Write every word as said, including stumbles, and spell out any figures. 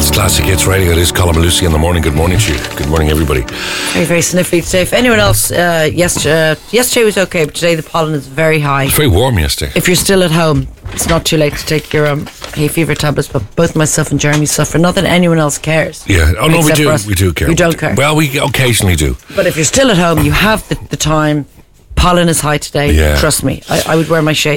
It's Classic Hits Radio. It is Colin and Lucy in the morning. Good morning to you. Good morning, everybody. Very, very sniffly today. If anyone else, uh, yesterday, uh, yesterday was okay, but today the pollen is very high. It's very warm yesterday. If you're still at home, it's not too late to take your um, hay fever tablets, but both myself and Jeremy suffer. Not that anyone else cares. Yeah. Oh, no, we Except for do. us. We do care. You don't care. Well, we occasionally do. But if you're still at home, you have the, the time. Pollen is high today. Yeah. Trust me. I, I would wear my shades.